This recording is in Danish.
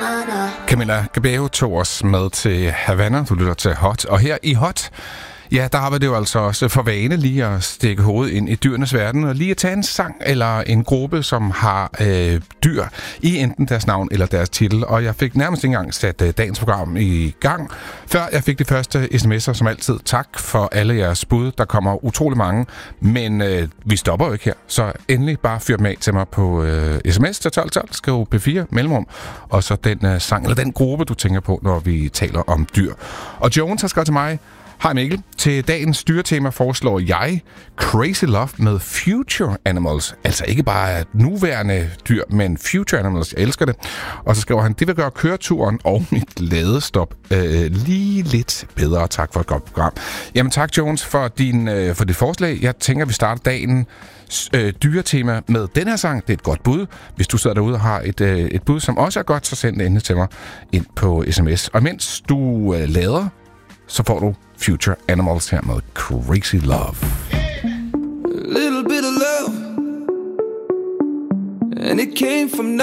Camila Cabello tog os med til Havana. Du lytter til Hot. Og her i Hot, ja, der har vi det jo altså også for vane lige at stikke hovedet ind i dyrenes verden, og lige at tage en sang eller en gruppe, som har dyr i enten deres navn eller deres titel. Og jeg fik nærmest ikke engang sat dagens program i gang, før jeg fik de første sms'er, som altid. Tak for alle jeres bud. Der kommer utrolig mange, men vi stopper jo ikke her. Så endelig bare fyr dem af til mig på sms til 1212, skriv P4 mellemrum, og så den sang eller den gruppe, du tænker på, når vi taler om dyr. Og Jones har skrevet til mig: Hej Mikkel, til dagens dyretema foreslår jeg Crazy Love med Future Animals. Altså ikke bare nuværende dyr, men Future Animals. Jeg elsker det. Og så skriver han: det vil gøre køreturen og mit ladestop lige lidt bedre. Tak for et godt program. Jamen tak Jones for dit forslag. Jeg tænker, vi starter dagen dyretema med den her sang. Det er et godt bud. Hvis du sidder derude og har et bud, som også er godt, så send det endelig til mig ind på sms. Og mens du lader, så får du Future Animals her med Crazy Love. A little bit of love, and it came from